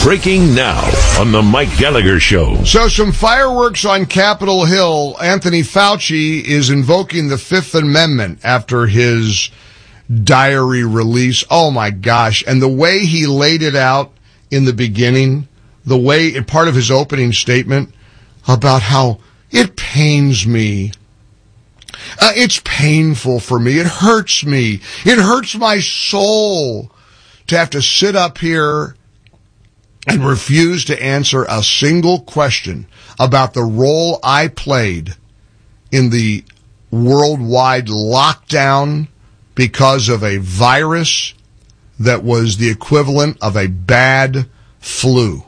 Breaking now on the Mike Gallagher Show. So some fireworks on Capitol Hill. Anthony Fauci is invoking the Fifth Amendment after his diary release. Oh my gosh. And the way he laid it out in the beginning, the way, part of his opening statement about how it pains me. It's painful for me. It hurts me. It hurts my soul to have to sit up here and refuse to answer a single question about the role I played in the worldwide lockdown because of a virus that was the equivalent of a bad flu.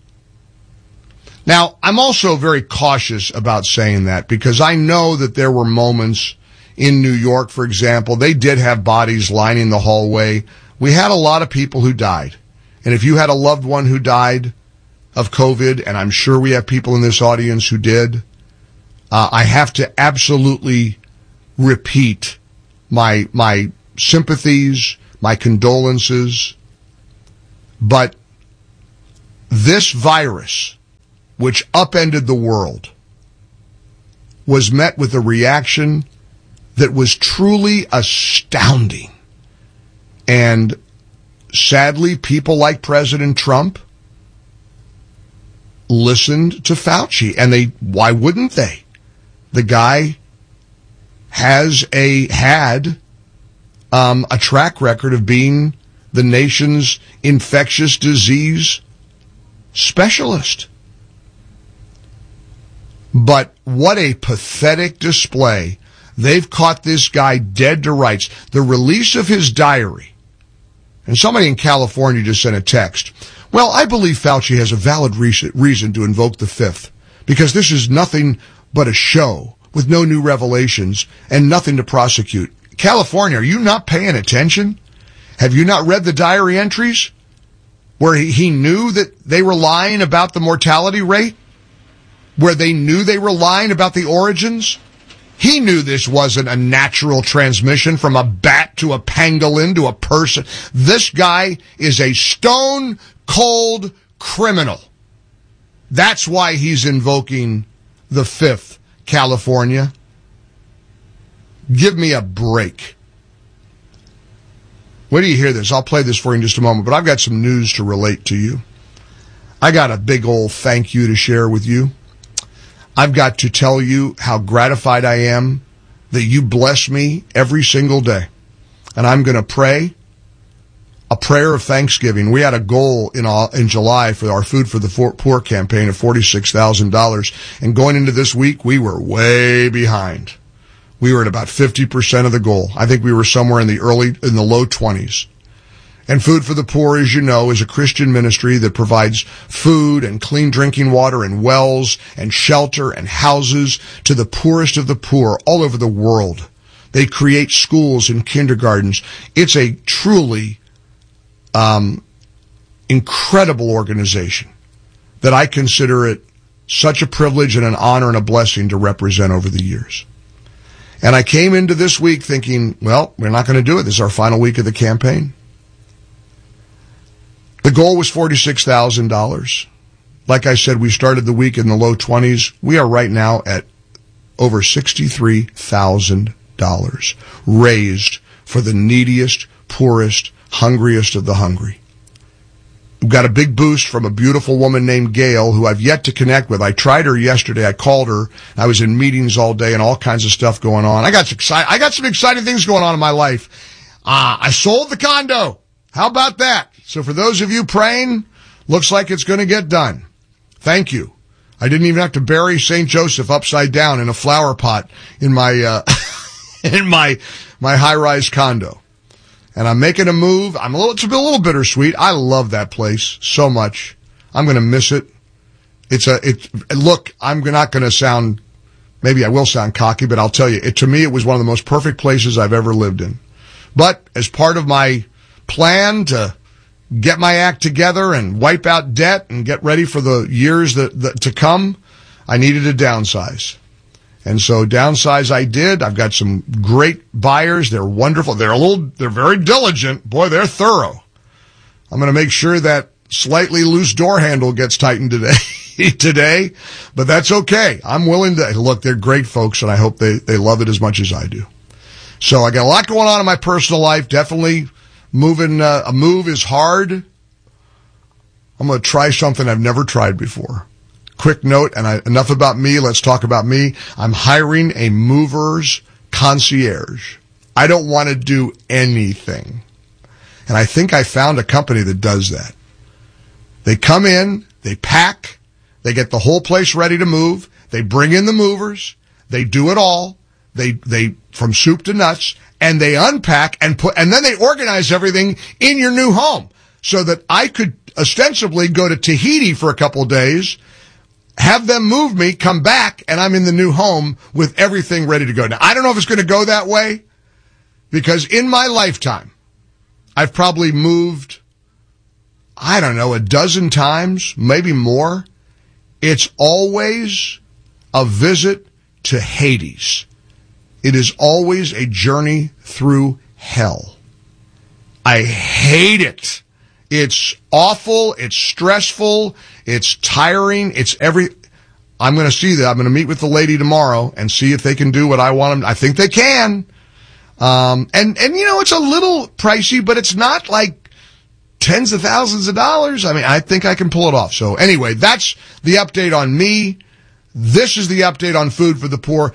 Now, I'm also very cautious about saying that because I know that there were moments in New York, for example, they did have bodies lining the hallway. We had a lot of people who died. And if you had a loved one who died of COVID, and I'm sure we have people in this audience who did, I have to absolutely repeat my sympathies, my condolences. But this virus, which upended the world, was met with a reaction that was truly astounding. And sadly, people like President Trump listened to Fauci, and why wouldn't they? The guy had a track record of being the nation's infectious disease specialist. But what a pathetic display. They've caught this guy dead to rights. The release of his diary. And somebody in California just sent a text. Well, I believe Fauci has a valid reason to invoke the Fifth, because this is nothing but a show with no new revelations and nothing to prosecute. California, are you not paying attention? Have you not read the diary entries where he knew that they were lying about the mortality rate? Where they knew they were lying about the origins? He knew this wasn't a natural transmission from a bat to a pangolin to a person. This guy is a stone-cold criminal. That's why he's invoking the Fifth, California. Give me a break. Wait till you hear this. I'll play this for you in just a moment, but I've got some news to relate to you. I got a big old thank you to share with you. I've got to tell you how gratified I am that you bless me every single day. And I'm going to pray a prayer of thanksgiving. We had a goal in July for our Food for the Poor campaign of $46,000. And going into this week, we were way behind. We were at about 50% of the goal. I think we were somewhere in the low 20s. And Food for the Poor, as you know, is a Christian ministry that provides food and clean drinking water and wells and shelter and houses to the poorest of the poor all over the world. They create schools and kindergartens. It's a truly incredible organization that I consider it such a privilege and an honor and a blessing to represent over the years. And I came into this week thinking, well, we're not going to do it. This is our final week of the campaign. The goal was $46,000. Like I said, we started the week in the low 20s. We are right now at over $63,000 raised for the neediest, poorest, hungriest of the hungry. We've got a big boost from a beautiful woman named Gail, who I've yet to connect with. I tried her yesterday. I called her. I was in meetings all day and all kinds of stuff going on. I got some exciting things going on in my life. I sold the condo. How about that? So for those of you praying, looks like it's going to get done. Thank you. I didn't even have to bury St. Joseph upside down in a flower pot in my in my high-rise condo. And I'm making a move. It's a little bittersweet. I love that place so much. I'm going to miss it. Look, I'm not going to sound, maybe I will sound cocky, but I'll tell you, to me, it was one of the most perfect places I've ever lived in. But as part of my plan to get my act together and wipe out debt and get ready for the years that to come, I needed to downsize. And so downsize I did. I've got some great buyers. They're wonderful. They're very diligent. Boy, they're thorough. I'm going to make sure that slightly loose door handle gets tightened today, but that's okay. I'm willing to, look, they're great folks, and I hope they love it as much as I do. So I got a lot going on in my personal life. Definitely moving, a move is hard. I'm going to try something I've never tried before. Quick note, and enough about me, let's talk about me. I'm hiring a mover's concierge. I don't want to do anything. And I think I found a company that does that. They come in, they pack, they get the whole place ready to move, they bring in the movers, they do it all, they from soup to nuts, and they unpack and then they organize everything in your new home so that I could ostensibly go to Tahiti for a couple of days, have them move me, come back, and I'm in the new home with everything ready to go. Now, I don't know if it's going to go that way, because in my lifetime, I've probably moved, I don't know, a dozen times, maybe more. It's always a visit to Hades. It is always a journey through hell. I hate it. It's awful. It's stressful. It's tiring. I'm going to see that. I'm going to meet with the lady tomorrow and see if they can do what I want them. I think they can. And you know, it's a little pricey, but it's not like tens of thousands of dollars. I mean, I think I can pull it off. So anyway, that's the update on me. This is the update on Food for the Poor.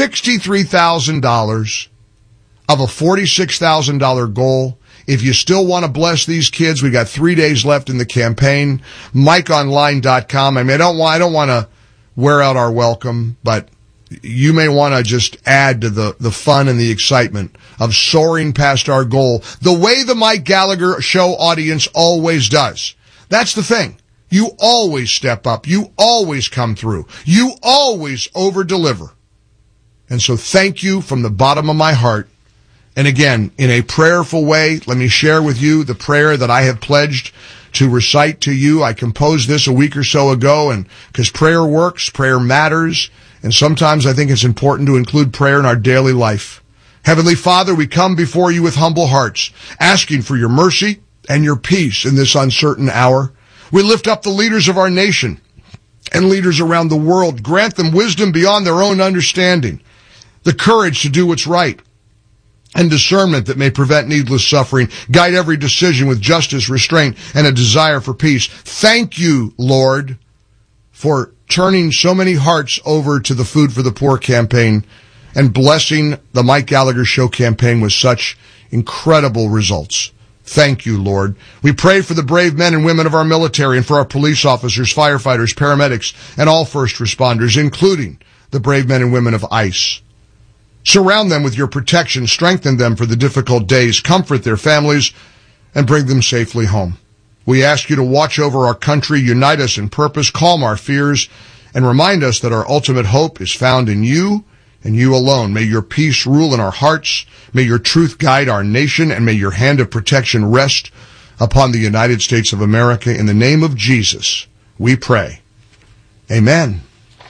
$63,000 of a $46,000 goal. If you still want to bless these kids, we got 3 days left in the campaign. MikeOnline.com. I mean, I don't want to wear out our welcome, but you may want to just add to the fun and the excitement of soaring past our goal the way the Mike Gallagher Show audience always does. That's the thing. You always step up. You always come through. You always over-deliver. And so thank you from the bottom of my heart. And again, in a prayerful way, let me share with you the prayer that I have pledged to recite to you. I composed this a week or so ago, and because prayer works, prayer matters, and sometimes I think it's important to include prayer in our daily life. Heavenly Father, we come before you with humble hearts, asking for your mercy and your peace in this uncertain hour. We lift up the leaders of our nation and leaders around the world. Grant them wisdom beyond their own understanding, the courage to do what's right, and discernment that may prevent needless suffering. Guide every decision with justice, restraint, and a desire for peace. Thank you, Lord, for turning so many hearts over to the Food for the Poor campaign and blessing the Mike Gallagher Show campaign with such incredible results. Thank you, Lord. We pray for the brave men and women of our military and for our police officers, firefighters, paramedics, and all first responders, including the brave men and women of ICE. Surround them with your protection, strengthen them for the difficult days, comfort their families, and bring them safely home. We ask you to watch over our country, unite us in purpose, calm our fears, and remind us that our ultimate hope is found in you and you alone. May your peace rule in our hearts, may your truth guide our nation, and may your hand of protection rest upon the United States of America. In the name of Jesus, we pray. Amen.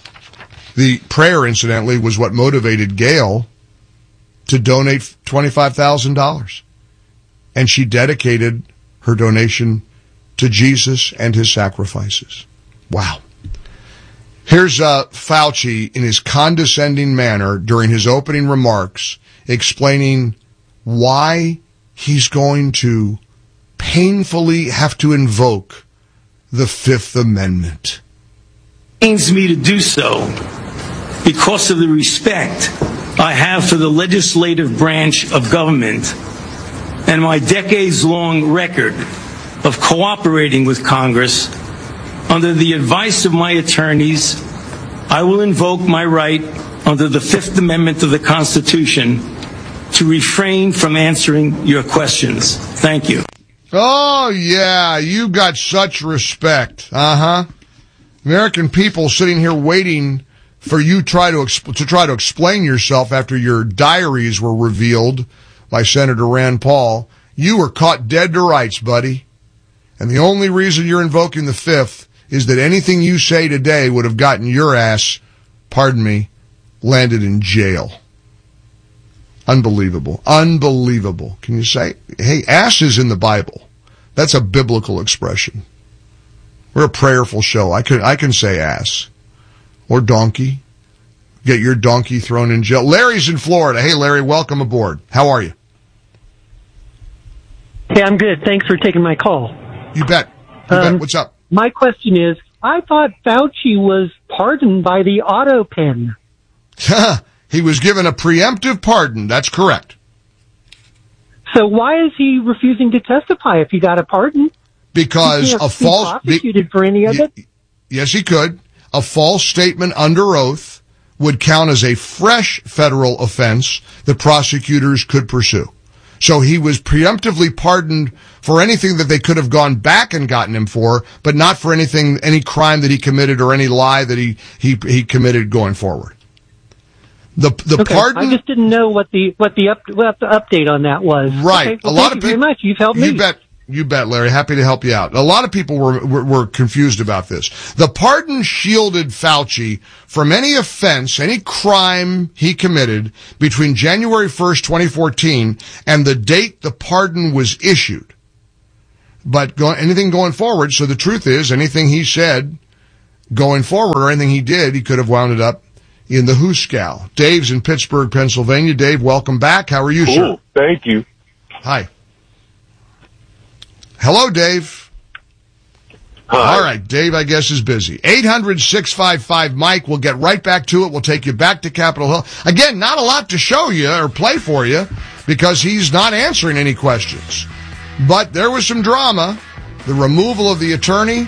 The prayer, incidentally, was what motivated Gail to donate $25,000. And she dedicated her donation to Jesus and his sacrifices. Wow. Here's Fauci in his condescending manner during his opening remarks explaining why he's going to painfully have to invoke the Fifth Amendment. It pains me to do so because of the respect I have for the legislative branch of government and my decades-long record of cooperating with Congress. Under the advice of my attorneys, I will invoke my right under the Fifth Amendment of the Constitution to refrain from answering your questions. Thank you. Oh, yeah, you got such respect. American people sitting here waiting for you to try to explain yourself after your diaries were revealed by Senator Rand Paul. You were caught dead to rights, buddy. And the only reason you're invoking the Fifth is that anything you say today would have gotten your ass, landed in jail. Unbelievable. Unbelievable. Can you say, hey, ass is in the Bible. That's a biblical expression. We're a prayerful show. I can say ass. Or donkey. Get your donkey thrown in jail. Larry's in Florida. Hey, Larry, welcome aboard. How are you? Hey, I'm good. Thanks for taking my call. You bet. What's up? My question is, I thought Fauci was pardoned by the auto pen. He was given a preemptive pardon. That's correct. So why is he refusing to testify if he got a pardon? Because a false... prosecuted for any of it? Yes, he could. A false statement under oath would count as a fresh federal offense that prosecutors could pursue. So he was preemptively pardoned for anything that they could have gone back and gotten him for, but not for any crime that he committed or any lie that he committed going forward. The pardon. I just didn't know what the update on that was. Right. Okay, well, a lot of people. Thank you very much. You've helped me. You bet, Larry. Happy to help you out. A lot of people were confused about this. The pardon shielded Fauci from any offense, any crime he committed between January 1st, 2014 and the date the pardon was issued. But anything going forward, so the truth is, anything he said going forward or anything he did, he could have wound it up in the Hooskow. Dave's in Pittsburgh, Pennsylvania. Dave, welcome back. How are you, sir? Thank you. Hi. Hello, Dave. Hi. All right, Dave, I guess, is busy. 800-655-Mike. We'll get right back to it. We'll take you back to Capitol Hill. Again, not a lot to show you or play for you because he's not answering any questions. But there was some drama. The removal of the attorney,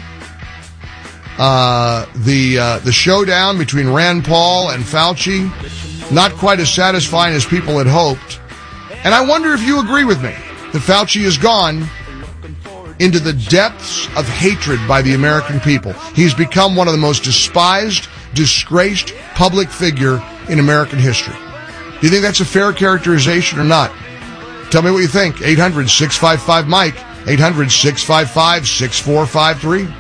the showdown between Rand Paul and Fauci, not quite as satisfying as people had hoped. And I wonder if you agree with me that Fauci is gone into the depths of hatred by the American people. He's become one of the most despised, disgraced public figure in American history. Do you think that's a fair characterization or not? Tell me what you think. 800-655-Mike. 800-655-6453.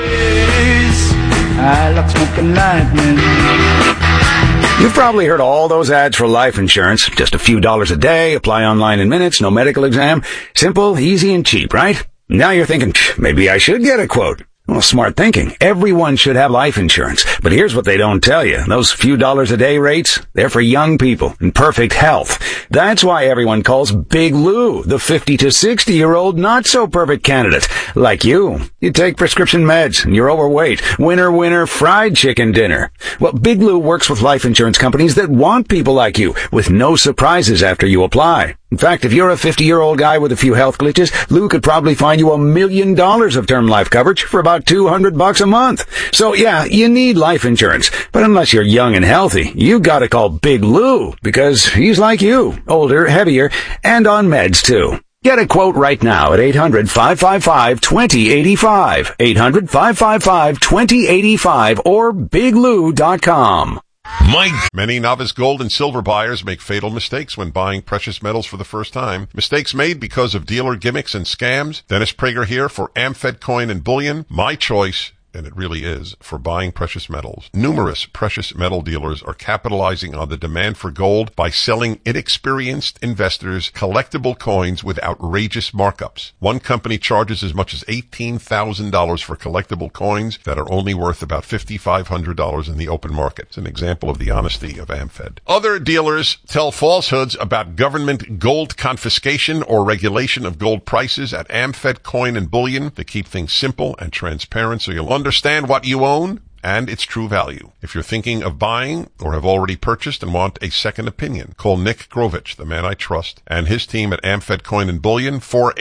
I like smoking lightning. You've probably heard all those ads for life insurance. Just a few dollars a day, apply online in minutes, no medical exam. Simple, easy, and cheap, right? Now you're thinking, maybe I should get a quote. Well, smart thinking. Everyone should have life insurance. But here's what they don't tell you. Those few dollars a day rates, they're for young people in perfect health. That's why everyone calls Big Lou the 50 to 60-year-old not-so-perfect candidate. Like you. You take prescription meds and you're overweight. Winner, fried chicken dinner. Well, Big Lou works with life insurance companies that want people like you with no surprises after you apply. In fact, if you're a 50-year-old guy with a few health glitches, Lou could probably find you $1 million of term life coverage for about $200 a month. So yeah, you need life insurance. But unless you're young and healthy, you gotta call Big Lou because he's like you, older, heavier, and on meds too. Get a quote right now at 800-555-2085, 800-555-2085, or biglou.com. Mike. Many novice gold and silver buyers make fatal mistakes when buying precious metals for the first time. Mistakes made because of dealer gimmicks and scams. Dennis Prager here for Amfed Coin and Bullion. My choice, and it really is, for buying precious metals. Numerous precious metal dealers are capitalizing on the demand for gold by selling inexperienced investors collectible coins with outrageous markups. One company charges as much as $18,000 for collectible coins that are only worth about $5,500 in the open market. It's an example of the honesty of Amfed. Other dealers tell falsehoods about government gold confiscation or regulation of gold prices at Amfed Coin and Bullion to keep things simple and transparent so you'll understand what you own and its true value. If you're thinking of buying or have already purchased and want a second opinion, call Nick Grovich, the man I trust, and his team at Amfed Coin and Bullion,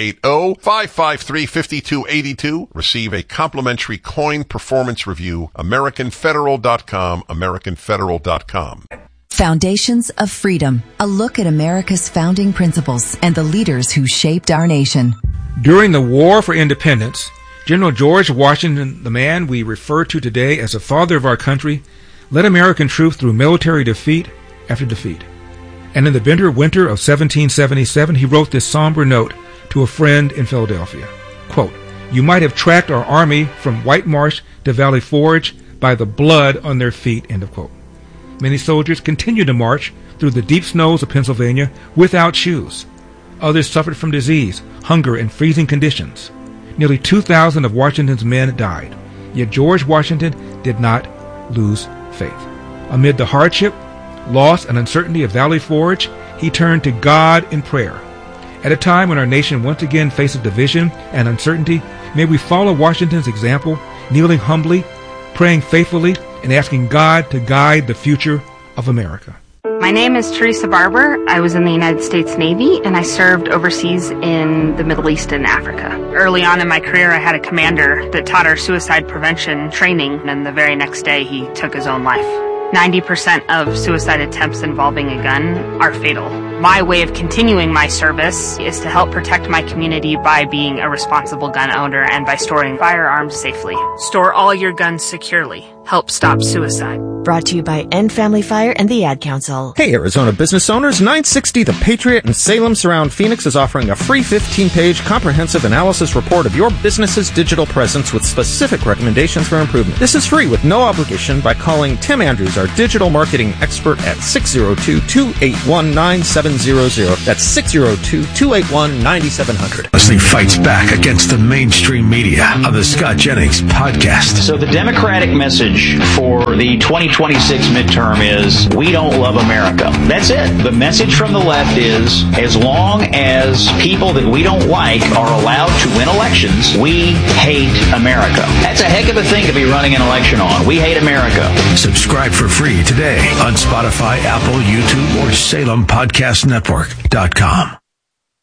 480-553-5282. Receive a complimentary coin performance review, AmericanFederal.com, AmericanFederal.com. Foundations of Freedom, a look at America's founding principles and the leaders who shaped our nation. During the War for Independence, General George Washington, the man we refer to today as the father of our country, led American troops through military defeat after defeat. And in the bitter winter of 1777, he wrote this somber note to a friend in Philadelphia. Quote, "You might have tracked our army from White Marsh to Valley Forge by the blood on their feet," end of quote. Many soldiers continued to march through the deep snows of Pennsylvania without shoes. Others suffered from disease, hunger, and freezing conditions. Nearly 2,000 of Washington's men died. Yet George Washington did not lose faith. Amid the hardship, loss, and uncertainty of Valley Forge, he turned to God in prayer. At a time when our nation once again faces division and uncertainty, may we follow Washington's example, kneeling humbly, praying faithfully, and asking God to guide the future of America. My name is Teresa Barber. I was in the United States Navy, and I served overseas in the Middle East and Africa. Early on in my career, I had a commander that taught our suicide prevention training, and the very next day, he took his own life. 90% of suicide attempts involving a gun are fatal. My way of continuing my service is to help protect my community by being a responsible gun owner and by storing firearms safely. Store all your guns securely. Help stop suicide. Brought to you by End Family Fire and the Ad Council. Hey, Arizona business owners, 960 The Patriot in Salem Surround Phoenix is offering a free 15-page comprehensive analysis report of your business's digital presence with specific recommendations for improvement. This is free with no obligation by calling Tim Andrews, our digital marketing expert, at 602-281-9700. That's 602-281-9700. Leslie fights back against the mainstream media on the Scott Jennings podcast. So the Democratic message for the 2026 midterm is, we don't love America. That's it. The message from the left is, as long as people that we don't like are allowed to win elections, we hate America. That's a heck of a thing to be running an election on. We hate America. Subscribe for free today on Spotify, Apple, YouTube, or SalemPodcastNetwork.com.